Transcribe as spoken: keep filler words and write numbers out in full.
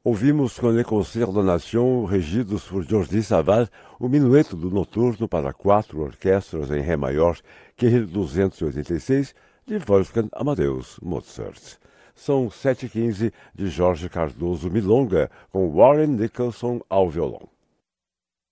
Ouvimos com Le Concert da Nation, regidos por Jordi Savall, o Minueto do Noturno para quatro orquestras em Ré maior, Q duzentos e oitenta e seis, de Wolfgang Amadeus Mozart. São sete e quinze de Jorge Cardoso Milonga, com Warren Nicholson ao violão.